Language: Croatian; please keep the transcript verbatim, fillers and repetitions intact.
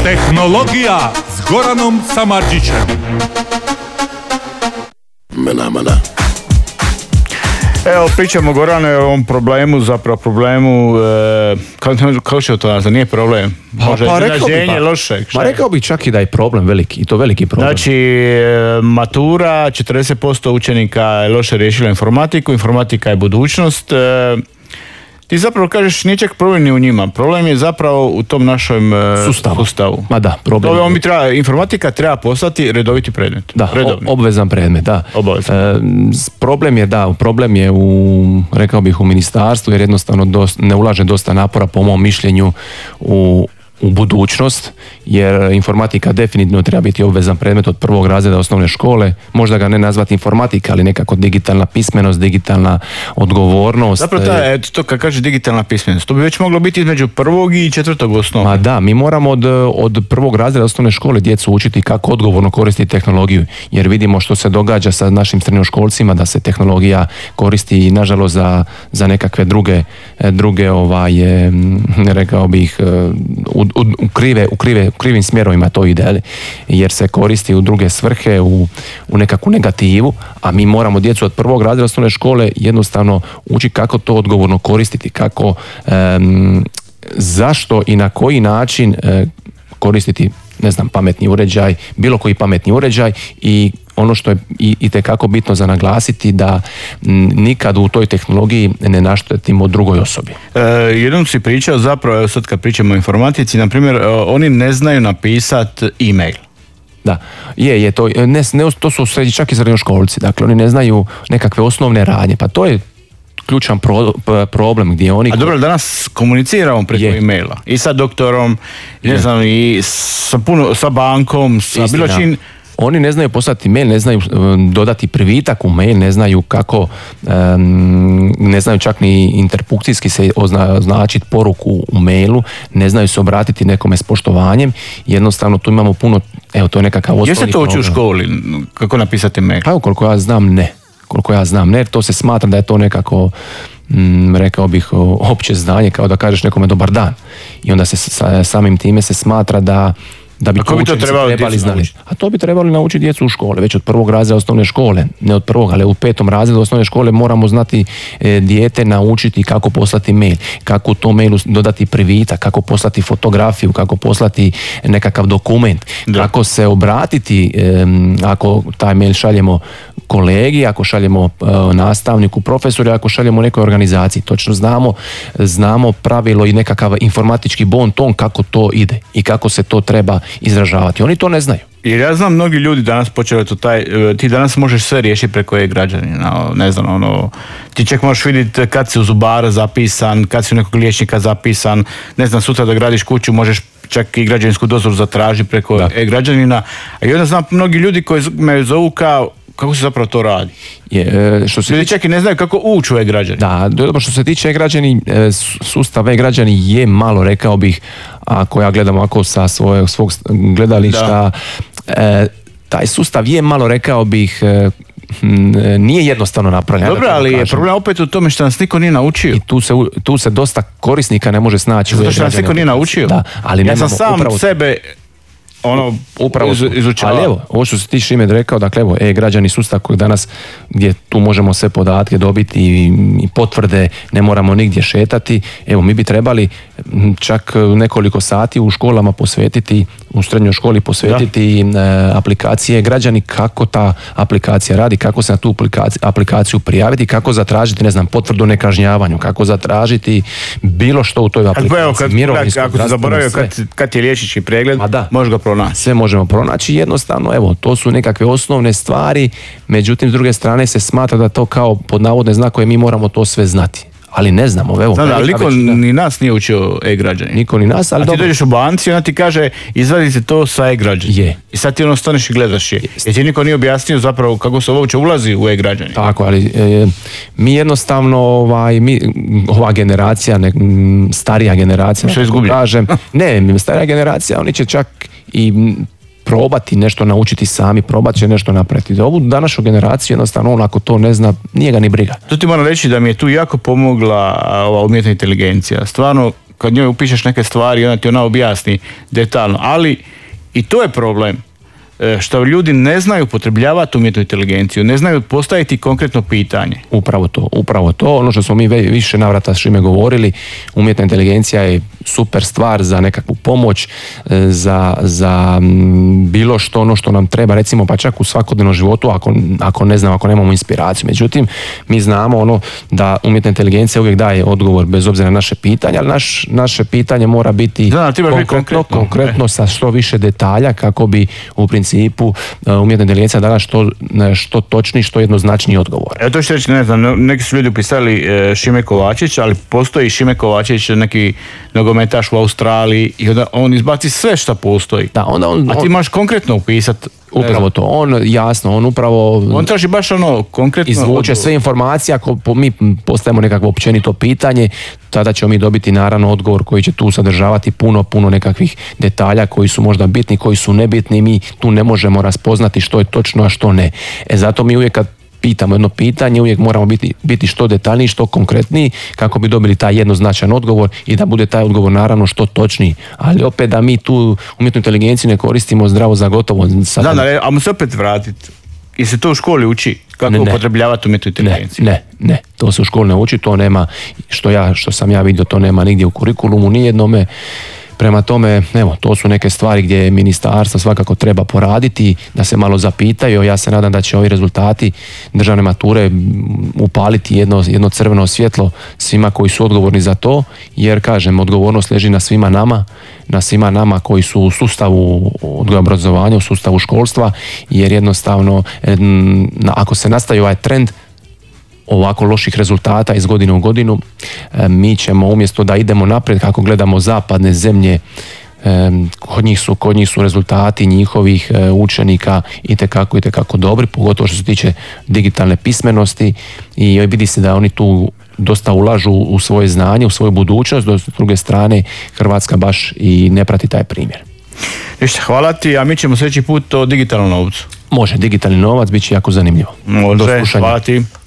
Tehnologija s Goranom Samardžićem. Mana, mana. Evo, pričamo, Gorane, o ovom problemu, zapravo problemu, e, kao, kao što to nazva, nije problem. Može pa, pa iznenađenje pa, lošeg. Pa rekao bih čak i da je problem veliki, i to veliki problem. Znači, e, matura, četrdeset posto učenika je loše riješilo informatiku, informatika je budućnost. E, ti zapravo kažeš, nije čak problem ni u njima, problem je zapravo u tom našem e, sustavu. sustavu. Ma da, problem. To, on bi treba, informatika treba postati redoviti predmet. Da, o, obvezan predmet, da. Obavezan. E, problem je, da, problem je u, rekao bih, u ministarstvu, jer jednostavno dosta, ne ulaže dosta napora, po mom mišljenju, u u budućnost, jer informatika definitivno treba biti obvezan predmet od prvog razreda osnovne škole, možda ga ne nazvati informatika, ali nekako digitalna pismenost, digitalna odgovornost. Zapravo ta, eto to kad kaže digitalna pismenost, to bi već moglo biti između prvog i četvrtog osnovne. Ma da, mi moramo od, od prvog razreda osnovne škole djecu učiti kako odgovorno koristiti tehnologiju, jer vidimo što se događa sa našim srednjoškolcima, da se tehnologija koristi nažalost za, za nekakve druge, druge ovaj, rekao bih, u U, u, krive, u, krive, u krivim smjerovima to ide, jer se koristi u druge svrhe, u, u nekakvu negativu, a mi moramo djecu od prvog razreda osnovne škole jednostavno učiti kako to odgovorno koristiti, kako, um, zašto i na koji način uh, koristiti, ne znam, pametni uređaj, bilo koji pametni uređaj, i ono što je i, i tekako bitno za naglasiti, da m, nikad u toj tehnologiji ne naštetimo drugoj osobi. E, jednom si pričao, zapravo sad kad pričamo o informatici, na primjer, oni ne znaju napisati e-mail. Da, je, je to, ne, ne, to su sredi, čak i srednjoškolci, dakle oni ne znaju nekakve osnovne radnje, pa to je ključan pro, problem gdje oni... A dobro, danas komuniciramo preko je. e-maila i sa doktorom, ne je. znam, i sa, puno, sa bankom, sa Istina. bilo čim... Oni ne znaju poslati mail, ne znaju dodati privitak u mail, ne znaju kako, um, ne znaju čak ni interpunkcijski se ozna, označiti poruku u mailu, ne znaju se obratiti nekome s poštovanjem, jednostavno tu imamo puno, evo to je nekakav osnovni problem. Jeste to uči u školi, kako napisati mail? Pa koliko ja znam, ne. Koliko ja znam, ne, to se smatra da je to nekako, m, rekao bih, opće znanje, kao da kažeš nekome dobar dan. I onda se sa, samim time se smatra da da bi, to bi to trebali, trebali znati. A to bi trebali naučiti djecu u škole, već od prvog razreda osnovne škole, ne od prvog, ali u petom razredu osnovne škole moramo znati e, dijete naučiti kako poslati mail, kako u tom mailu dodati privitak, kako poslati fotografiju, kako poslati nekakav dokument, da. kako se obratiti e, ako taj mail šaljemo kolegi, ako šaljemo e, nastavniku, profesoru, ako šaljemo nekoj organizaciji. Točno znamo, znamo pravilo i nekakav informatički bon ton kako to ide i kako se to treba izražavati. Oni to ne znaju. Jer ja znam, mnogi ljudi danas počeli to taj, ti danas možeš sve riješiti preko e-građanina, ne znam, ono, ti čak možeš vidjeti kad si u zubara zapisan, kad si u nekog liječnika zapisan, ne znam, sutra da gradiš kuću, možeš čak i građevinsku dozvolu zatražiti preko da. e-građanina. A i onda znam mnogi ljudi koji me zovu kao, kako se zapravo to radi? Je, što se ljudi tiče... čak i ne znaju kako ući u e-građani. Da, dobro, što se tiče e-građani, sustav e-građani je malo, rekao bih, ako ja gledam ovako sa svojeg, svog gledališta, e, taj sustav je malo, rekao bih, e, nije jednostavno napravljen. Dobro, ali je problem opet u tome što nas niko nije naučio. I tu se, tu se dosta korisnika ne može snaći. Zato što nas niko nije naučio. Da, ali ja sam sam upravo... sebe ono upravo iz, izučava. Ali evo, ovo što si ti Šime rekao, dakle evo, e-građani sustav koji danas, gdje tu možemo sve podatke dobiti i, i potvrde, ne moramo nigdje šetati, evo mi bi trebali čak nekoliko sati u školama posvetiti, u srednjoj školi posvetiti e, aplikacije građani, kako ta aplikacija radi, kako se na tu aplikaciju, aplikaciju prijaviti, kako zatražiti, ne znam, potvrdu o nekažnjavanju, kako zatražiti bilo što u toj aplikaciji. Evo, kad, ako se zaboravio kad, kad je liječnički pregled, možeš ga pronaći. Sve možemo pronaći, jednostavno, evo, to su nekakve osnovne stvari, međutim, s druge strane se smatra da to kao pod navodne znakove mi moramo to sve znati. Ali ne znamo, evo. Znam, ali niko već, ni nas nije učio e-građani. Niko ni nas, ali a ti dobro. dođeš u banci i ona ti kaže izvadite to sa e-građani. Je. I sad ti ono staneš i gledaš je. Jer ti niko nije objasnio zapravo kako se uopće ulazi u e-građani. Tako, ali e, mi jednostavno, ovaj, mi, ova generacija, ne, starija generacija, što izgublja? Kažem, ne, starija generacija, oni će čak i probati nešto naučiti sami, probat će nešto napraviti. Za ovu današnju generaciju jednostavno on ako to ne zna, nije ga ni briga. To ti moram reći da mi je tu jako pomogla ova umjetna inteligencija. Stvarno, kad njoj upišeš neke stvari, onda ti ona objasni detaljno. Ali i to je problem. Što ljudi ne znaju upotrebljavati umjetnu inteligenciju, ne znaju postaviti konkretno pitanje. Upravo to, upravo to. Ono što smo mi više navrata s Šime govorili, umjetna inteligencija je super stvar za nekakvu pomoć, za, za bilo što ono što nam treba, recimo pa čak u svakodnevnom životu, ako, ako ne znamo, ako nemamo inspiraciju. Međutim, mi znamo ono da umjetna inteligencija uvijek daje odgovor bez obzira na naše pitanje, ali naš, naše pitanje mora biti da, konkretno, konkretno, konkretno sa što više detalja kako bi u principu umjetna inteligencija dala što, što točniji, što jednoznačniji odgovor. Evo to ću reći, ne znam, neki su ljudi upisali Šime Kovačić, ali postoji Šime Kovačić, neki nogometaš u Australiji i onda on izbaci sve što postoji. Da, onda on, a ti on, možeš konkretno upisati. Upravo to, on jasno, on upravo on traži baš ono konkretno izvuče odgovor. sve informacije, ako mi postavimo nekakvo općenito pitanje, tada ćemo mi dobiti naravno odgovor koji će tu sadržavati puno, puno nekakvih detalja koji su možda bitni, koji su nebitni, mi tu ne možemo raspoznati što je točno, a što ne. E zato mi uvijek kad pitamo jedno pitanje, uvijek moramo biti, biti što detaljniji, što konkretniji kako bi dobili taj jednoznačan odgovor i da bude taj odgovor naravno što točniji. Ali opet da mi tu umjetnu inteligenciju ne koristimo zdravo za gotovo. Sad... Da, da, a mu se opet vratiti. I se to u školi uči kako ne, upotrebljavati umjetnu inteligenciju? Ne, ne, ne, to se u školi ne uči, to nema, što, ja, što sam ja vidio, to nema nigdje u kurikulumu, nijednome. Prema tome, evo, to su neke stvari gdje ministarstvo svakako treba poraditi, da se malo zapitaju. Ja se nadam da će ovi rezultati državne mature upaliti jedno, jedno crveno svjetlo svima koji su odgovorni za to, jer kažem, odgovornost leži na svima nama, na svima nama koji su u sustavu odgoja obrazovanja, u sustavu školstva, jer jednostavno, ako se nastavi ovaj trend ovako loših rezultata iz godine u godinu, mi ćemo umjesto da idemo naprijed kako gledamo zapadne zemlje, kod njih su, kod njih su rezultati njihovih učenika itekako, itekako dobri, pogotovo što se tiče digitalne pismenosti i vidi se da oni tu dosta ulažu u svoje znanje, u svoju budućnost, do s druge strane Hrvatska baš i ne prati taj primjer. Ništa, hvala ti, a mi ćemo sljedeći put o digitalnom novcu. Može, digitalni novac bit će jako zanimljivo. Može, hvala ti.